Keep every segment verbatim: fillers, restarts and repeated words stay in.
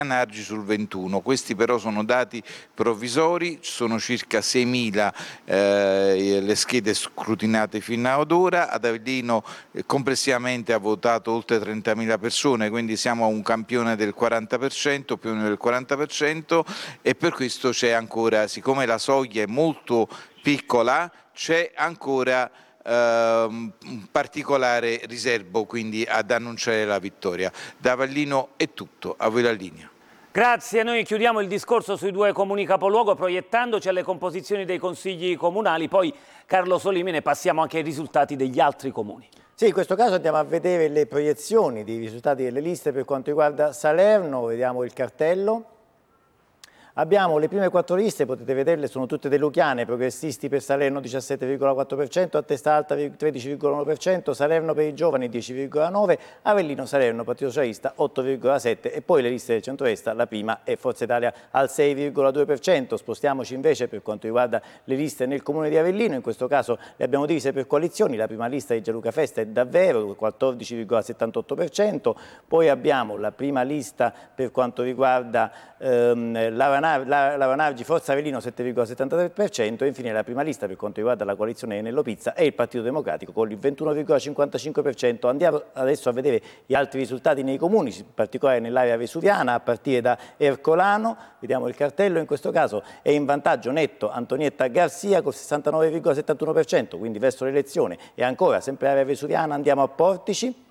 Nargi sul ventuno, questi però sono dati provvisori, sono circa seimila eh, le schede scrutinate fino ad ora, ad Avellino eh, complessivamente ha votato oltre trentamila persone, quindi siamo a un campione del quaranta per cento, più o meno del quaranta per cento, e per questo c'è ancora, siccome la soglia è molto piccola, c'è ancora un uh, particolare riservo quindi ad annunciare la vittoria. Da Avellino è tutto, a voi la linea. Grazie, noi chiudiamo il discorso sui due comuni capoluogo proiettandoci alle composizioni dei consigli comunali, poi Carlo Solimene passiamo anche ai risultati degli altri comuni. Sì, in questo caso andiamo a vedere le proiezioni dei risultati delle liste per quanto riguarda Salerno, vediamo il cartello. Abbiamo le prime quattro liste, potete vederle, sono tutte deluchiane, progressisti per Salerno diciassette virgola quattro per cento, a testa alta tredici virgola uno per cento, Salerno per i giovani dieci virgola nove per cento, Avellino Salerno Partito Socialista otto virgola sette per cento e poi le liste del centrodestra, la prima è Forza Italia al sei virgola due per cento. Spostiamoci invece per quanto riguarda le liste nel comune di Avellino, in questo caso le abbiamo divise per coalizioni, la prima lista di Gianluca Festa è davvero quattordici virgola settantotto per cento, poi abbiamo la prima lista per quanto riguarda ehm, la Lavanargi Forza Avellino sette virgola settantatré per cento e infine la prima lista per quanto riguarda la coalizione Nello Pizza e il Partito Democratico con il ventuno virgola cinquantacinque per cento. Andiamo adesso a vedere gli altri risultati nei comuni, in particolare nell'area vesuviana, a partire da Ercolano. Vediamo il cartello, in questo caso è in vantaggio netto Antonietta Garzia con sessantanove virgola settantuno per cento, quindi verso l'elezione. E ancora, sempre area vesuviana, andiamo a Portici.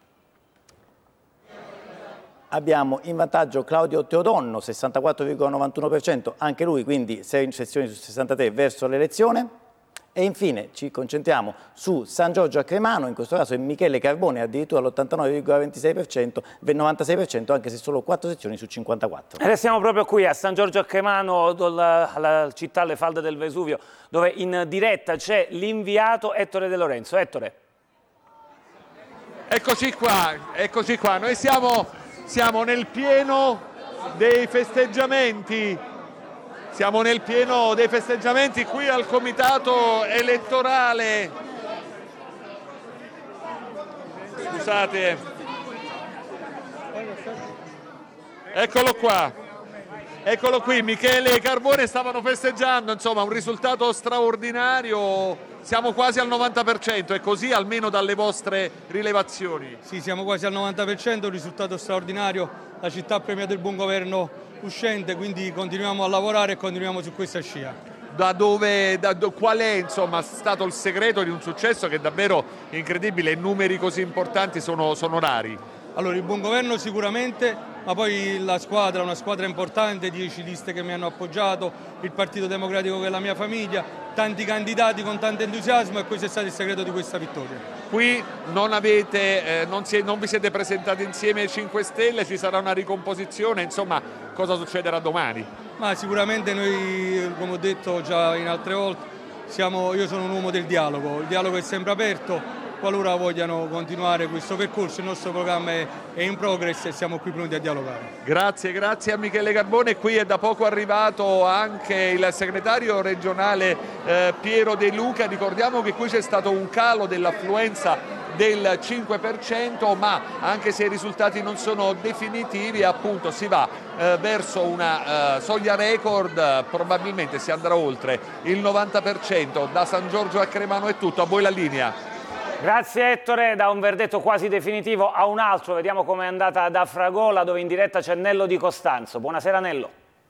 Abbiamo in vantaggio Claudio Teodonno, sessantaquattro virgola novantuno per cento, anche lui quindi sei sezioni su sessantatré verso l'elezione. E infine ci concentriamo su San Giorgio a Cremano, in questo caso è Michele Carbone, addirittura l'ottantanove virgola ventisei per cento, novantasei per cento, anche se solo quattro sezioni su cinquantaquattro. E restiamo proprio qui a San Giorgio a Cremano, alla città alle falde del Vesuvio, dove in diretta c'è l'inviato Ettore De Lorenzo. Ettore. Eccoci qua, eccoci qua, noi siamo... Siamo nel pieno dei festeggiamenti, siamo nel pieno dei festeggiamenti qui al comitato elettorale. Scusate, eccolo qua, eccolo qui, Michele Carbone stavano festeggiando, insomma un risultato straordinario. Siamo quasi al novanta per cento, è così almeno dalle vostre rilevazioni? Sì, siamo quasi al novanta per cento, un risultato straordinario, la città ha premiato il buon governo uscente, quindi continuiamo a lavorare e continuiamo su questa scia. Da dove, da, qual è insomma stato il segreto di un successo che è davvero incredibile e numeri così importanti sono, sono rari? Allora, il buon governo sicuramente, ma poi la squadra, una squadra importante, dieci liste che mi hanno appoggiato, il Partito Democratico che è la mia famiglia, tanti candidati con tanto entusiasmo e questo è stato il segreto di questa vittoria. Qui non, avete, eh, non, si è, non vi siete presentati insieme ai cinque Stelle, ci sarà una ricomposizione, insomma cosa succederà domani? Ma sicuramente noi, come ho detto già in altre volte, siamo, io sono un uomo del dialogo, il dialogo è sempre aperto. Qualora vogliano continuare questo percorso, il nostro programma è, è in progress e siamo qui pronti a dialogare. Grazie, grazie a Michele Carbone. Qui è da poco arrivato anche il segretario regionale eh, Piero De Luca. Ricordiamo che qui c'è stato un calo dell'affluenza del cinque per cento, ma anche se i risultati non sono definitivi, appunto si va eh, verso una eh, soglia record, eh, probabilmente si andrà oltre il novanta per cento. Da San Giorgio a Cremano è tutto, a voi la linea. Grazie Ettore, da un verdetto quasi definitivo a un altro, vediamo com'è andata da Fragola dove in diretta c'è Nello Di Costanzo. Buonasera Nello.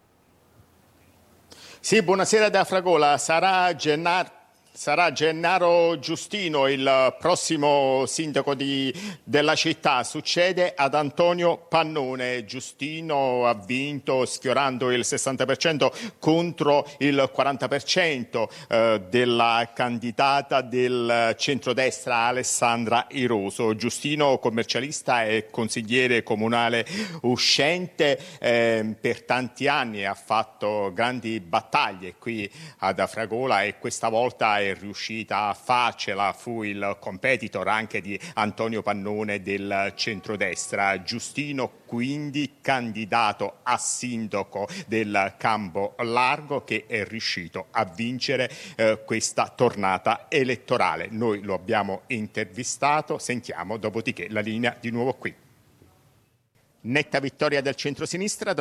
Sì, buonasera da Fragola, sarà Gennaro. Sarà Gennaro Giustino il prossimo sindaco di, della città, succede ad Antonio Pannone. Giustino ha vinto sfiorando il sessanta per cento contro il quaranta per cento eh, della candidata del centrodestra Alessandra Iroso. Giustino, commercialista e consigliere comunale uscente, eh, per tanti anni ha fatto grandi battaglie qui ad Afragola e questa volta è riuscita a farcela, fu il competitor anche di Antonio Pannone del centrodestra. Giustino quindi candidato a sindaco del Campo Largo che è riuscito a vincere eh, questa tornata elettorale. Noi lo abbiamo intervistato, sentiamo dopodiché la linea di nuovo qui. Netta vittoria del centrosinistra.